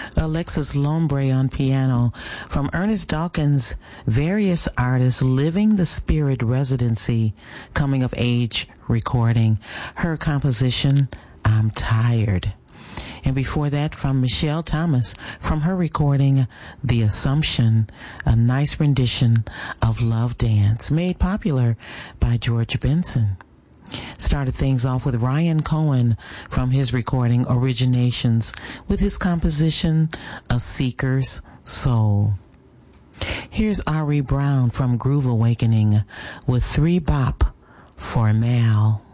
Alexis Lombre on piano. From Ernest Dawkins' Various Artists Living the Spirit Residency Coming of Age recording, her composition, I'm Tired. And before that, from Michelle Thomas, from her recording, The Assumption, a nice rendition of Love Dance, made popular by George Benson. Started things off with Ryan Cohen from his recording Originations with his composition A Seeker's Soul. Here's Ari Brown from Groove Awakening with 3 Bop for Mal.